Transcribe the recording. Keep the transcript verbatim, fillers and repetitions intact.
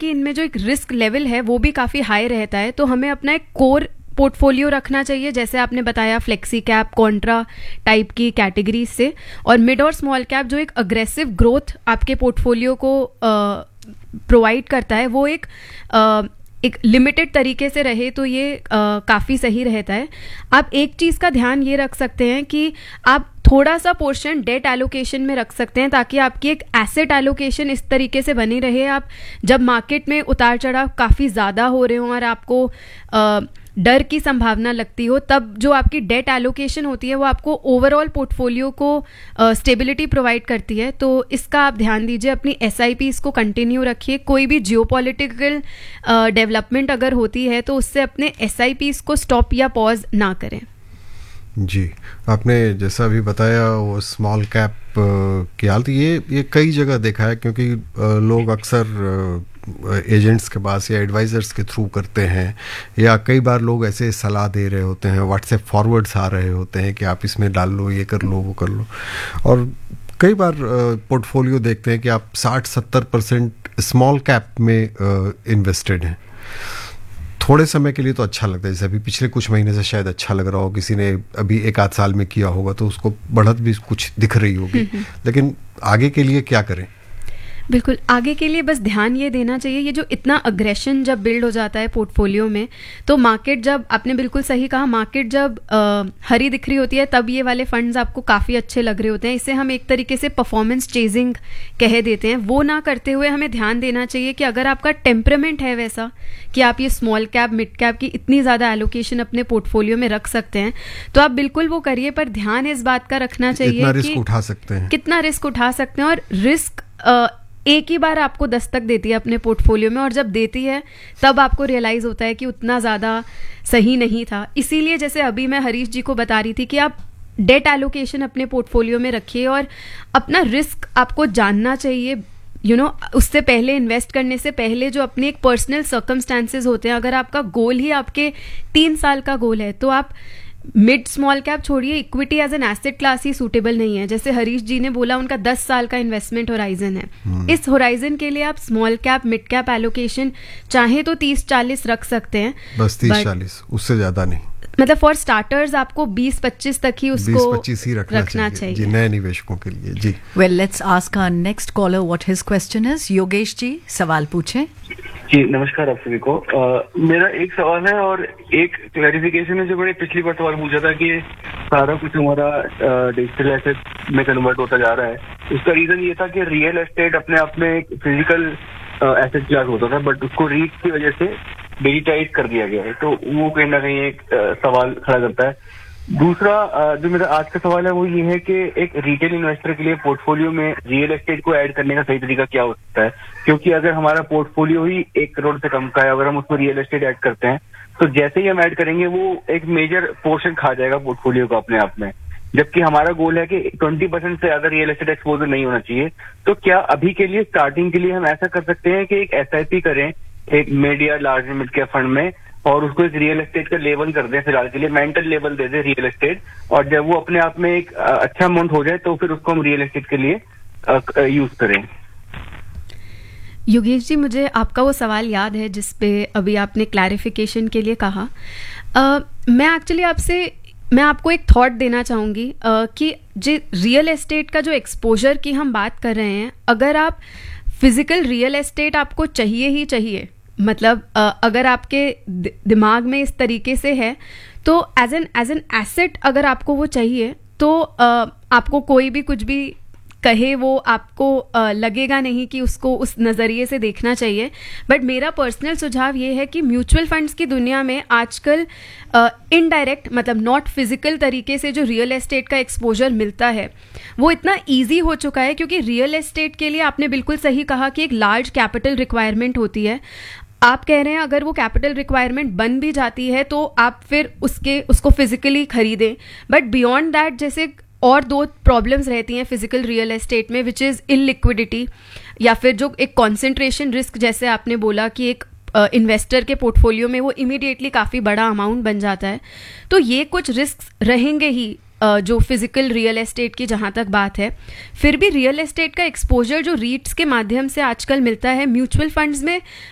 कि इनमें जो एक रिस्क लेवल है वो भी काफ़ी हाई रहता है, तो हमें अपना एक कोर पोर्टफोलियो रखना चाहिए, जैसे आपने बताया फ्लेक्सी कैप, कॉन्ट्रा टाइप की कैटेगरीज से, और मिड और स्मॉल कैप जो एक अग्रेसिव ग्रोथ आपके पोर्टफोलियो को प्रोवाइड करता है, वो एक uh, एक लिमिटेड तरीके से रहे तो ये काफ़ी सही रहता है। आप एक चीज़ का ध्यान ये रख सकते हैं कि आप थोड़ा सा पोर्शन डेट एलोकेशन में रख सकते हैं, ताकि आपकी एक एसेट एलोकेशन इस तरीके से बनी रहे। आप जब मार्केट में उतार चढ़ाव काफ़ी ज़्यादा हो रहे हों और आपको आ, डर की संभावना लगती हो, तब जो आपकी डेट एलोकेशन होती है वो आपको ओवरऑल पोर्टफोलियो को स्टेबिलिटी प्रोवाइड करती है। तो इसका आप ध्यान दीजिए, अपनी एस आई पी इसको कंटिन्यू रखिए। कोई भी जियोपॉलिटिकल डेवलपमेंट अगर होती है तो उससे अपने एस आई पी को स्टॉप या पॉज ना करें। जी, आपने जैसा भी बताया वो स्मॉल कैप की हालत ये ये कई जगह देखा है, क्योंकि लोग अक्सर एजेंट्स के पास या एडवाइज़र्स के थ्रू करते हैं, या कई बार लोग ऐसे सलाह दे रहे होते हैं, व्हाट्सएप फॉरवर्ड्स आ रहे होते हैं कि आप इसमें डाल लो, ये कर लो, वो कर लो। और कई बार पोर्टफोलियो देखते हैं कि आप साठ सत्तर परसेंट स्मॉल कैप में इन्वेस्टेड हैं। थोड़े समय के लिए तो अच्छा लगता है, जैसे अभी पिछले कुछ महीने से शायद अच्छा लग रहा हो, किसी ने अभी एक आध साल में किया होगा तो उसको बढ़त भी कुछ दिख रही होगी, लेकिन आगे के लिए क्या करें? बिल्कुल, आगे के लिए बस ध्यान ये देना चाहिए, ये जो इतना अग्रेशन जब बिल्ड हो जाता है पोर्टफोलियो में, तो मार्केट जब, आपने बिल्कुल सही कहा, मार्केट जब आ, हरी दिख रही होती है तब ये वाले फंड्स आपको काफ़ी अच्छे लग रहे होते हैं। इसे हम एक तरीके से परफॉर्मेंस चेजिंग कह देते हैं। वो ना करते हुए हमें ध्यान देना चाहिए कि अगर आपका टेम्परामेंट है वैसा कि आप ये स्मॉल कैप, मिड कैप की इतनी ज़्यादा एलोकेशन अपने पोर्टफोलियो में रख सकते हैं, तो आप बिल्कुल वो करिए। पर ध्यान इस बात का रखना चाहिए कितना कि रिस्क उठा सकते हैं, कितना रिस्क उठा सकते हैं। और रिस्क एक ही बार आपको दस्तक देती है अपने पोर्टफोलियो में, और जब देती है तब आपको रियलाइज़ होता है कि उतना ज़्यादा सही नहीं था। इसीलिए जैसे अभी मैं हरीश जी को बता रही थी कि आप डेट एलोकेशन अपने पोर्टफोलियो में रखिए, और अपना रिस्क आपको जानना चाहिए। यू नो उससे पहले, इन्वेस्ट करने से पहले जो अपने एक पर्सनल सर्कमस्टांसेस होते हैं, अगर आपका गोल ही आपके तीन साल का गोल है तो आप मिड स्मॉल कैप छोड़िए, equity as an asset class he suitable नहीं है। जैसे हरीश जी ने बोला उनका दस साल का इन्वेस्टमेंट होराइजन है, इस होराइजन के लिए आप small cap, mid cap allocation चाहे तो तीस चालीस रख सकते हैं, बस तीस चालीस, उससे ज्यादा नहीं। मतलब फॉर स्टार्टर्स आपको बीस पच्चीस तक ही उसको बीस पच्चीस ही रखना, रखना चाहिए, चाहिए जी, नए निवेशकों के लिए। जी, well let's ask our next collar what his question is. Yogesh ji, सवाल पूछें। जी नमस्कार आप सभी को। uh, मेरा एक सवाल है और एक क्लैरिफिकेशन है। जो मैंने पिछली बार सवाल पूछा था कि सारा कुछ हमारा डिजिटल uh, एसेट में कन्वर्ट होता जा रहा है, उसका रीजन ये था कि रियल एस्टेट अपने आप में एक फिजिकल एसेट क्लास होता था, बट उसको रीच की वजह से डिजिटाइज कर दिया गया है, तो वो कहीं ना कहीं एक uh, सवाल खड़ा करता है। दूसरा uh, जो मेरा आज का सवाल है वो ये है कि एक रिटेल इन्वेस्टर के लिए पोर्टफोलियो में रियल एस्टेट को ऐड करने का सही तरीका क्या हो सकता है? क्योंकि अगर हमारा पोर्टफोलियो ही एक करोड़ से कम का है, अगर हम उसमें रियल एस्टेट ऐड करते हैं तो जैसे ही हम ऐड करेंगे वो एक मेजर पोर्शन खा जाएगा पोर्टफोलियो का अपने आप में, जबकि हमारा गोल है कि ट्वेंटी परसेंट से ज्यादा रियल एस्टेट एक्सपोजर नहीं होना चाहिए। तो क्या अभी के लिए, स्टार्टिंग के लिए हम ऐसा कर सकते हैं कि एक एस आई पी करें एक मिड या लार्ज मिड कैप फंड में, और उसको एक रियल एस्टेट का लेवल कर दें, फिलहाल के लिए मेंटल लेवल दे दें रियल एस्टेट, और जब वो अपने आप में एक अच्छा अमाउंट हो जाए तो फिर उसको हम रियल एस्टेट के लिए यूज करें? योगेश जी, मुझे आपका वो सवाल याद है जिस पे अभी आपने क्लैरिफिकेशन के लिए कहा। uh, मैं एक्चुअली आपसे मैं आपको एक थॉट देना चाहूँगी uh, कि जो रियल एस्टेट का जो एक्सपोजर की हम बात कर रहे हैं, अगर आप फिजिकल रियल एस्टेट आपको चाहिए ही चाहिए, मतलब uh, अगर आपके दिमाग में इस तरीके से है, तो as an as an asset अगर आपको वो चाहिए तो uh, आपको कोई भी कुछ भी कहे वो आपको uh, लगेगा नहीं कि उसको उस नज़रिए से देखना चाहिए। बट मेरा पर्सनल सुझाव ये है कि म्यूचुअल फंड्स की दुनिया में आजकल इनडायरेक्ट, uh, मतलब नॉट फिजिकल तरीके से जो रियल एस्टेट का एक्सपोजर मिलता है वो इतना इजी हो चुका है, क्योंकि रियल एस्टेट के लिए आपने बिल्कुल सही कहा कि एक लार्ज कैपिटल रिक्वायरमेंट होती है। आप कह रहे हैं अगर वो कैपिटल रिक्वायरमेंट बन भी जाती है तो आप फिर उसके उसको फिजिकली खरीदें, बट बियॉन्ड दैट जैसे और दो प्रॉब्लम्स रहती हैं फिजिकल रियल एस्टेट में, विच इज़ इलिक्विडिटी, या फिर जो एक कॉन्सेंट्रेशन रिस्क, जैसे आपने बोला कि एक इन्वेस्टर uh, के पोर्टफोलियो में वो इमीडिएटली काफ़ी बड़ा अमाउंट बन जाता है। तो ये कुछ रिस्क रहेंगे ही uh, जो फिजिकल रियल एस्टेट की जहाँ तक बात है। फिर भी रियल एस्टेट का एक्सपोजर जो रीट्स के माध्यम से आजकल मिलता है, म्यूचुअल फंड्स में